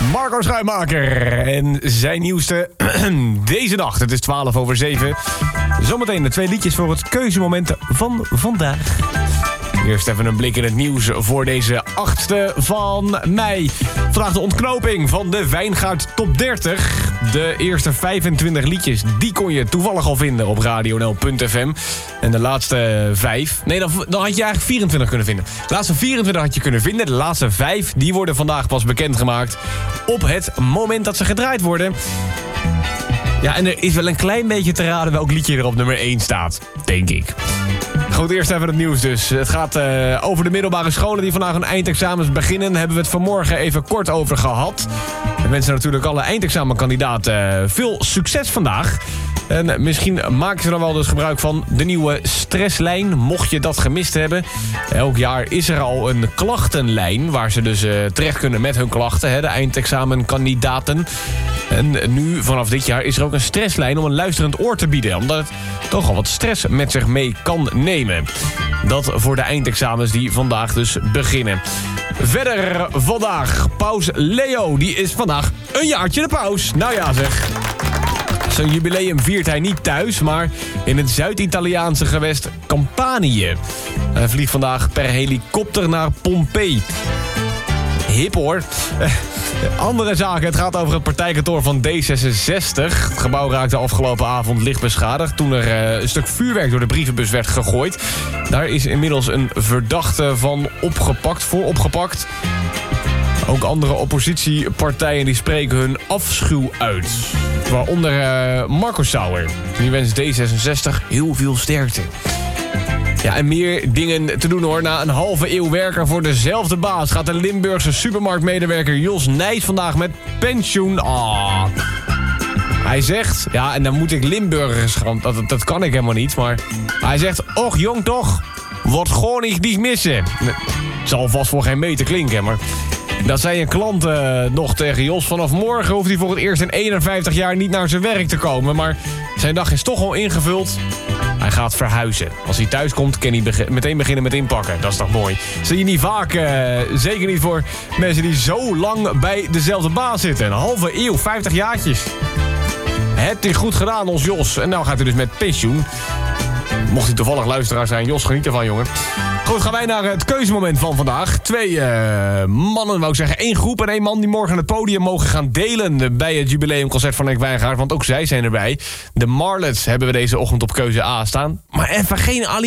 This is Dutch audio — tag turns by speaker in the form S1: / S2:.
S1: Marco Schuimaker en zijn nieuwste deze nacht. Het is 7:12. Zometeen de 2 liedjes voor het keuzemoment van vandaag. Eerst even een blik in het nieuws voor deze 8e van mei. Vandaag de ontknoping van de Wijngaard Top 30. De eerste 25 liedjes, die kon je toevallig al vinden op radionl.fm. En de laatste 5... Nee, dan had je eigenlijk 24 kunnen vinden. De laatste 24 had je kunnen vinden. De laatste 5, die worden vandaag pas bekendgemaakt op het moment dat ze gedraaid worden. Ja, en er is wel een klein beetje te raden welk liedje er op nummer 1 staat. Denk ik. Goed, eerst even het nieuws dus. Het gaat over de middelbare scholen die vandaag hun eindexamens beginnen. Hebben we het vanmorgen even kort over gehad. We wensen natuurlijk alle eindexamenkandidaten veel succes vandaag. En misschien maken ze dan wel dus gebruik van de nieuwe stresslijn, mocht je dat gemist hebben. Elk jaar is er al een klachtenlijn waar ze dus terecht kunnen met hun klachten, de eindexamenkandidaten. En nu, vanaf dit jaar, is er ook een stresslijn om een luisterend oor te bieden, omdat het toch al wat stress met zich mee kan nemen. Dat voor de eindexamens die vandaag dus beginnen. Verder vandaag, paus Leo, die is vandaag een jaartje de paus. Nou ja zeg. Zijn jubileum viert hij niet thuis, maar in het Zuid-Italiaanse gewest Campanië. Hij vliegt vandaag per helikopter naar Pompeii. Hip hoor. Andere zaken, het gaat over het partijkantoor van D66. Het gebouw raakte afgelopen avond licht beschadigd toen er een stuk vuurwerk door de brievenbus werd gegooid. Daar is inmiddels een verdachte van opgepakt. Ook andere oppositiepartijen die spreken hun afschuw uit. Waaronder Marco Sauer. Die wenst D66 heel veel sterkte. Ja, en meer dingen te doen hoor. Na een halve eeuw werken voor dezelfde baas gaat de Limburgse supermarktmedewerker Jos Nijs vandaag met pensioen. Hij zegt, ja, en dan moet ik Limburgers gaan, dat kan ik helemaal niet, maar hij zegt, och jong toch, wat gewoon niet missen. Het zal vast voor geen meter klinken, maar dat zei een klant nog tegen Jos. Vanaf morgen hoeft hij voor het eerst in 51 jaar niet naar zijn werk te komen. Maar zijn dag is toch al ingevuld. Hij gaat verhuizen. Als hij thuis komt, kan hij meteen beginnen met inpakken. Dat is toch mooi. Zie je niet vaak, zeker niet voor mensen die zo lang bij dezelfde baas zitten. Een halve eeuw, 50 jaartjes. Het is goed gedaan, ons Jos. En nou gaat hij dus met pensioen. Mocht hij toevallig luisteraar zijn, Jos, geniet ervan, jongen. Goed, gaan wij naar het keuzemoment van vandaag. 2 mannen, wou ik zeggen. 1 groep en 1 man die morgen het podium mogen gaan delen bij het jubileumconcert van Henk Wijngaard. Want ook zij zijn erbij. De Marlets hebben we deze ochtend op keuze A staan. Maar even geen Ali.